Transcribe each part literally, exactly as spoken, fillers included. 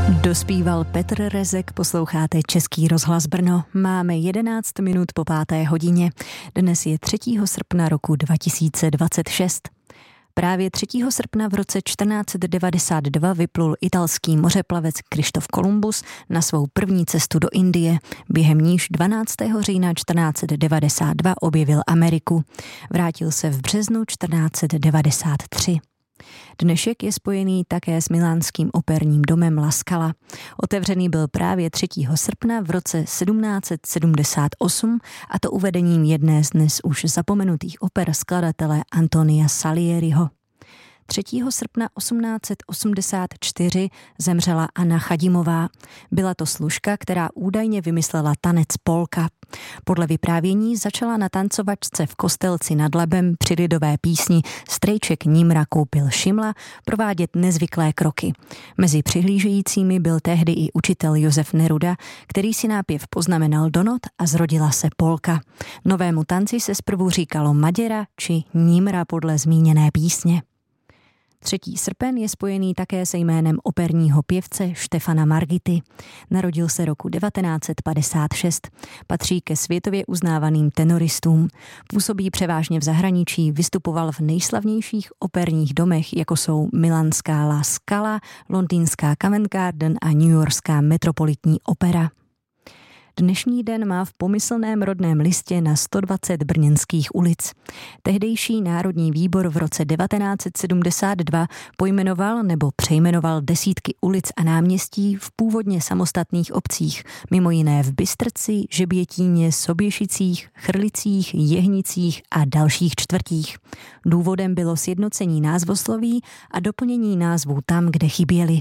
Dospíval Petr Rezek, posloucháte Český rozhlas Brno. Máme jedenáct minut po páté hodině. Dnes je třetího srpna roku dva tisíce dvacet šest. Právě třetího srpna v roce čtrnáct devadesát dva vyplul italský mořeplavec Kryštof Kolumbus na svou první cestu do Indie, během níž dvanáctého října čtrnáct devadesát dva objevil Ameriku. Vrátil se v březnu čtrnáct devadesát tři. Dnešek je spojený také s milánským operním domem La Scala. Otevřený byl právě třetího srpna v roce sedmnáct sedmdesát osm, a to uvedením jedné z dnes už zapomenutých oper skladatele Antonia Salieriho. třetího srpna osmnáct osmdesát čtyři zemřela Anna Chadimová. Byla to služka, která údajně vymyslela tanec polka. Podle vyprávění začala na tancovačce v Kostelci nad Labem při lidové písni Strejček Nímra koupil šimla provádět nezvyklé kroky. Mezi přihlížejícími byl tehdy i učitel Josef Neruda, který si nápěv poznamenal do not a zrodila se polka. Novému tanci se zprvu říkalo Maděra či Nímra podle zmíněné písně. Třetí srpen je spojený také se jménem operního pěvce Štefana Margity. Narodil se roku devatenáct padesát šest. Patří ke světově uznávaným tenoristům. Působí převážně v zahraničí, vystupoval v nejslavnějších operních domech, jako jsou milanská La Scala, londýnská Covent Garden a newyorská Metropolitní opera. Dnešní den má v pomyslném rodném listě na sto dvacet brněnských ulic. Tehdejší Národní výbor v roce devatenáct sedmdesát dva pojmenoval nebo přejmenoval desítky ulic a náměstí v původně samostatných obcích, mimo jiné v Bystrci, Žebětíně, Soběšicích, Chrlicích, Jehnicích a dalších čtvrtích. Důvodem bylo sjednocení názvosloví a doplnění názvů tam, kde chyběly.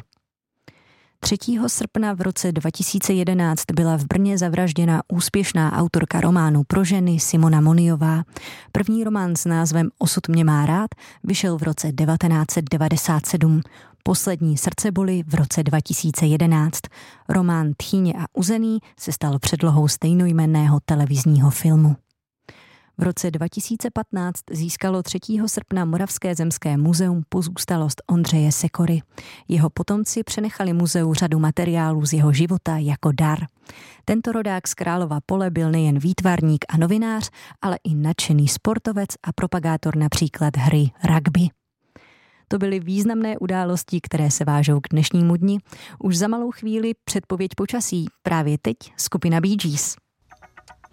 třetího srpna v roce dva tisíce jedenáct byla v Brně zavražděna úspěšná autorka románu pro ženy Simona Moniová. První román s názvem Osud mě má rád vyšel v roce devatenáct devadesát sedm. Poslední srdceboli v roce dva tisíce jedenáct. Román Tchýně a uzený se stal předlohou stejnojmenného televizního filmu. V roce dva tisíce patnáct získalo třetího srpna Moravské zemské muzeum pozůstalost Ondřeje Sekory. Jeho potomci přenechali muzeu řadu materiálů z jeho života jako dar. Tento rodák z Králova Pole byl nejen výtvarník a novinář, ale i nadšený sportovec a propagátor například hry rugby. To byly významné události, které se vážou k dnešnímu dni. Už za malou chvíli předpověď počasí. Právě teď skupina Bee Gees.